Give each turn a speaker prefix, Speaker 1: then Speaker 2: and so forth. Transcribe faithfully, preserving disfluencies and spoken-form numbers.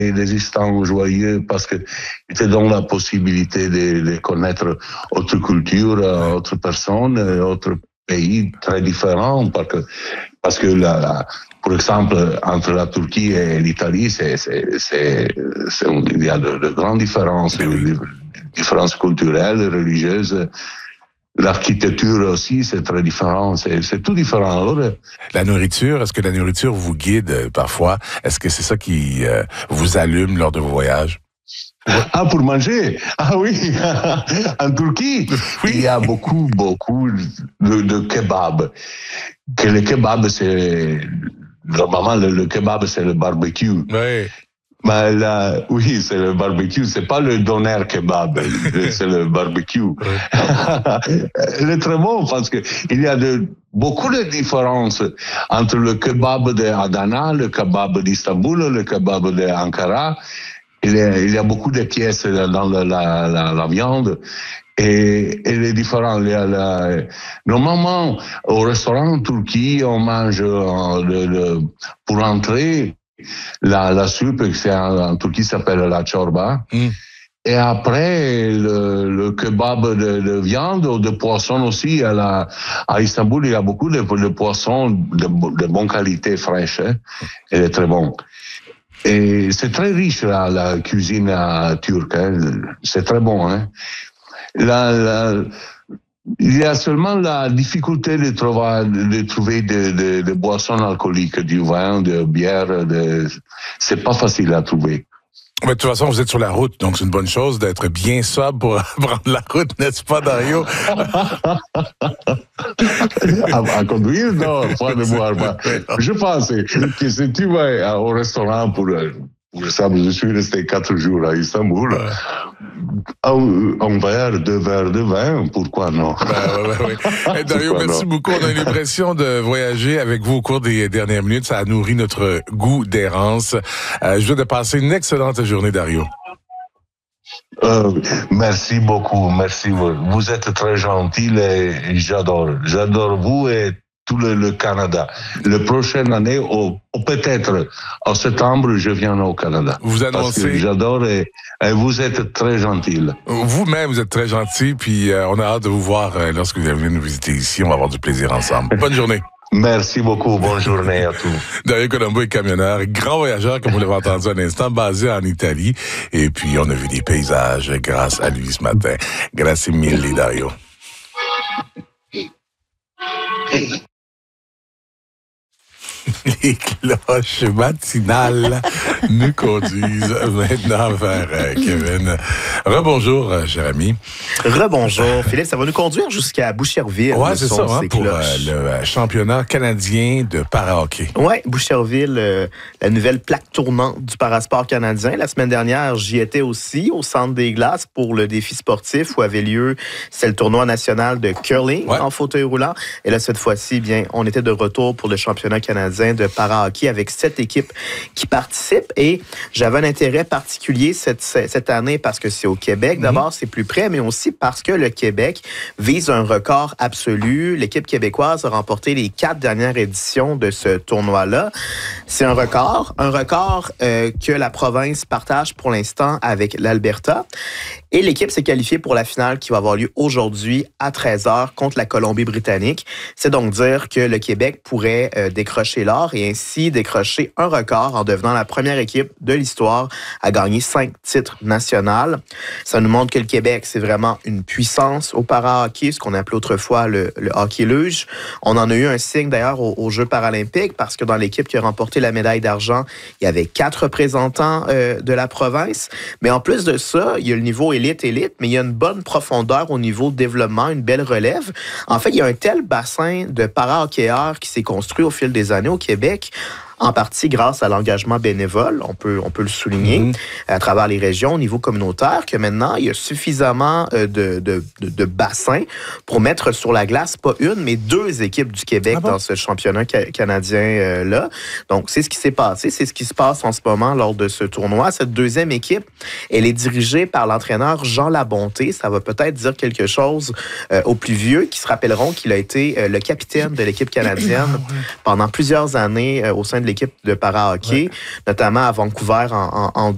Speaker 1: les instants joyeux parce que ils te donnent la possibilité de, de connaître autre culture, autres personnes, autres pays très différents parce que, parce que la, la, par exemple, entre la Turquie et l'Italie, c'est, c'est, c'est, c'est, il y a de, de grandes différences, de, différences culturelles, religieuses. L'architecture aussi, c'est très différent. C'est, c'est tout différent. Alors,
Speaker 2: la nourriture, est-ce que la nourriture vous guide parfois? Est-ce que c'est ça qui euh, vous allume lors de vos voyages?
Speaker 1: Ah, pour manger? Ah oui, en Turquie, oui. Il y a beaucoup, beaucoup de, de kebab. Que le kebab, c'est... Normalement, le, le kebab, c'est le barbecue.
Speaker 2: Oui.
Speaker 1: Mais là, oui, c'est le barbecue. C'est pas le doner kebab, c'est le barbecue. Il est très bon parce que il y a de, beaucoup de différences entre le kebab d'Adana, le kebab d'Istanbul, le kebab d'Ankara. Il y a, il y a beaucoup de pièces dans la, la, la, la viande. Et, et les différents, la, la, normalement, au restaurant en Turquie, on mange euh, le, le, pour entrer la, la soupe, qui en, en Turquie s'appelle la chorba. Mm. Et après, le, le kebab de, de viande ou de poisson aussi. À, la, à Istanbul, il y a beaucoup de, de poissons de, de bonne qualité, fraîche. Hein? Il est très bon. Et c'est très riche, la, la cuisine euh, turque. Hein? C'est très bon. Hein? La, la, il y a seulement la difficulté de trouver, de trouver des de, de boissons alcooliques, du vin, de bière. De, c'est pas facile à trouver.
Speaker 2: Mais de toute façon, vous êtes sur la route, donc c'est une bonne chose d'être bien sobre pour prendre la route, n'est-ce pas, Dario?
Speaker 1: à, à conduire, non, pas de boire. Pas. Je pense que si tu vas au restaurant pour... Pour exemple, je suis resté quatre jours à Istanbul. Ouais. Un, un verre, deux verres de vin, pourquoi non?
Speaker 2: Ben, ouais, ouais, ouais. Hey, Dario, merci non? beaucoup. On a l'impression de voyager avec vous au cours des dernières minutes. Ça a nourri notre goût d'errance. Euh, je veux de passer une excellente journée, Dario.
Speaker 1: Euh, merci beaucoup, merci. Vous êtes très gentil et j'adore. J'adore vous et tout le, le Canada. La prochaine année, ou, ou peut-être en septembre, je viens au Canada.
Speaker 2: Vous annoncez.
Speaker 1: Parce que j'adore et, et vous êtes très gentil.
Speaker 2: Vous-même, vous êtes très gentil, puis euh, on a hâte de vous voir euh, lorsque vous venez nous visiter ici. On va avoir du plaisir ensemble. Bonne journée.
Speaker 1: Merci beaucoup. Bonne journée à tous.
Speaker 2: Dario Colombo est camionneur, grand voyageur, comme vous l'avez entendu à l'instant, basé en Italie. Et puis, on a vu des paysages grâce à lui ce matin. Grazie mille, Dario. Les cloches matinales nous conduisent maintenant vers euh, Kevin. Rebonjour, euh, cher ami.
Speaker 3: Rebonjour, Philippe. Ça va nous conduire jusqu'à Boucherville.
Speaker 2: Oui, c'est ça, hein, pour euh, le championnat canadien de para-hockey.
Speaker 3: Oui, Boucherville, euh, la nouvelle plaque tournante du parasport canadien. La semaine dernière, j'y étais aussi au Centre des Glaces pour le défi sportif où avait lieu, c'est le tournoi national de curling ouais. en fauteuil roulant. Et là, cette fois-ci, bien, on était de retour pour le championnat canadien de para-hockey avec sept équipes qui participent et j'avais un intérêt particulier cette, cette année parce que c'est au Québec. Mm-hmm. D'abord, c'est plus près, mais aussi parce que le Québec vise un record absolu. L'équipe québécoise a remporté les quatre dernières éditions de ce tournoi-là. C'est un record, un record euh, que la province partage pour l'instant avec l'Alberta. Et l'équipe s'est qualifiée pour la finale qui va avoir lieu aujourd'hui à treize heures contre la Colombie-Britannique. C'est donc dire que le Québec pourrait euh, décrocher l'or et ainsi décrocher un record en devenant la première équipe de l'histoire à gagner cinq titres nationaux. Ça nous montre que le Québec, c'est vraiment une puissance au para-hockey, ce qu'on appelait autrefois le, le hockey-luge. On en a eu un signe d'ailleurs aux, aux Jeux paralympiques parce que dans l'équipe qui a remporté la médaille d'argent, il y avait quatre représentants euh, de la province. Mais en plus de ça, il y a le niveau élite, élite, mais il y a une bonne profondeur au niveau développement, une belle relève. En fait, il y a un tel bassin de para-hockeyeurs qui s'est construit au fil des années au Québec, en partie grâce à l'engagement bénévole, on peut, on peut le souligner, mmh. à travers les régions au niveau communautaire, que maintenant, il y a suffisamment de, de, de, de bassins pour mettre sur la glace, pas une, mais deux équipes du Québec ah bon? dans ce championnat ca- canadien-là. Donc, c'est ce qui s'est passé, c'est ce qui se passe en ce moment lors de ce tournoi. Cette deuxième équipe, elle est dirigée par l'entraîneur Jean Labonté. Ça va peut-être dire quelque chose euh, aux plus vieux qui se rappelleront qu'il a été euh, le capitaine de l'équipe canadienne pendant plusieurs années euh, au sein de l'équipe de para-hockey, ouais. notamment à Vancouver en, en, en